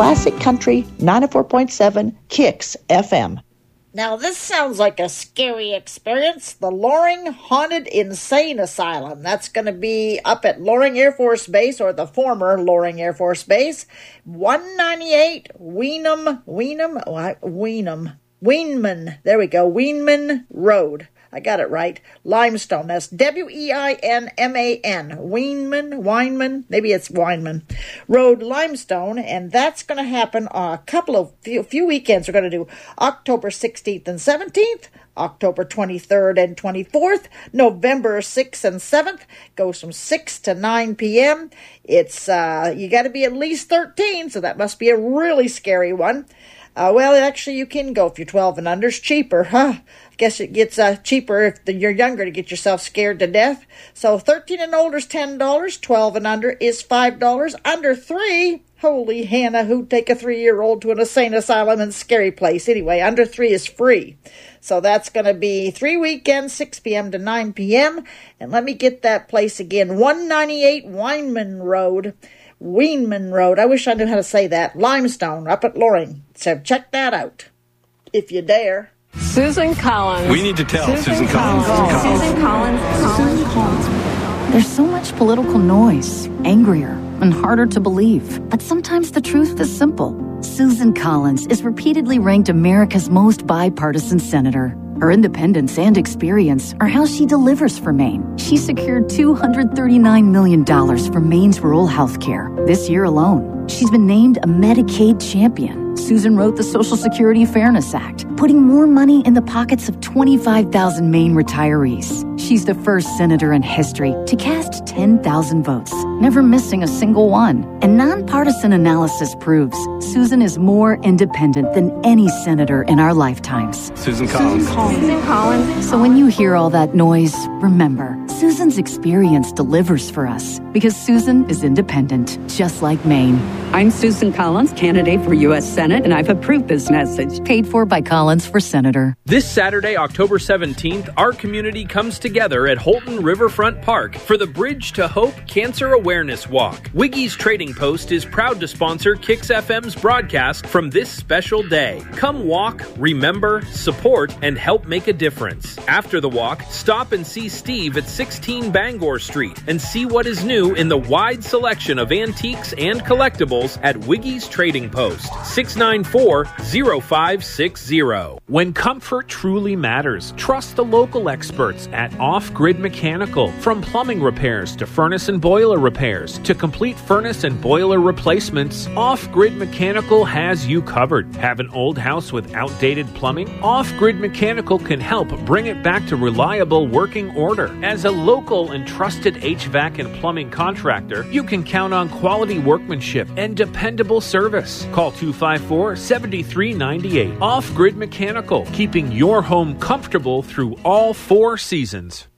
Classic Country 94.7 Kicks FM. Now, this sounds like a scary experience. The Loring Haunted Insane Asylum. That's going to be up at Loring Air Force Base, or the former Loring Air Force Base, 198 Weinman. There we go. Weinman Road. I got it right. Limestone. That's Weinman. Weinman. Maybe it's Weinman Road, Limestone. And that's going to happen a few weekends. We're going to do October 16th and 17th, October 23rd and 24th, November 6th and 7th. Goes from 6 to 9 p.m. It's, you got to be at least 13, so that must be a really scary one. Well, actually, you can go if you're 12 and under. It's cheaper, huh? I guess it gets cheaper if you're younger to get yourself scared to death. So 13 and older is $10. 12 and under is $5. Under 3, holy Hannah, who'd take a 3-year-old to an insane asylum and scary place? Anyway, under 3 is free. So that's going to be 3 weekends, 6 p.m. to 9 p.m. And let me get that place again. 198 Weinman Road. I wish I knew how to say that. Limestone, up at Loring. So check that out, if you dare. Susan Collins. We need to tell Susan Collins. Susan Collins. There's so much political noise, angrier and harder to believe. But sometimes the truth is simple. Susan Collins is repeatedly ranked America's most bipartisan senator. Her independence and experience are how she delivers for Maine. She secured $239 million for Maine's rural health care. This year alone, she's been named a Medicaid champion. Susan wrote the Social Security Fairness Act, putting more money in the pockets of 25,000 Maine retirees. She's the first senator in history to cast 10,000 votes, never missing a single one. And nonpartisan analysis proves Susan is more independent than any senator in our lifetimes. Susan Collins. Susan Collins. So when you hear all that noise, remember, Susan's experience delivers for us because Susan is independent, just like Maine. I'm Susan Collins, candidate for U.S. Senate, and I've approved this message. Paid for by Collins for Senator. This Saturday, October 17th, our community comes together at Holton Riverfront Park for the Bridge to Hope Cancer Awareness Walk. Wiggy's Trading Post is proud to sponsor Kicks FM's broadcast from this special day. Come walk, remember, support, and help make a difference. After the walk, stop and see Steve at 16 Bangor Street and see what is new in the wide selection of antiques and collectibles at Wiggy's Trading Post, 694-0560. When comfort truly matters, trust the local experts at Off Grid Mechanical. From plumbing repairs to furnace and boiler repairs to complete furnace and boiler replacements, Off Grid Mechanical has you covered. Have an old house with outdated plumbing? Off Grid Mechanical can help bring it back to reliable working order. As a local and trusted HVAC and plumbing contractor, you can count on quality workmanship and dependable service. Call 254-7398. Off Grid Mechanical, keeping your home comfortable through all 4 seasons.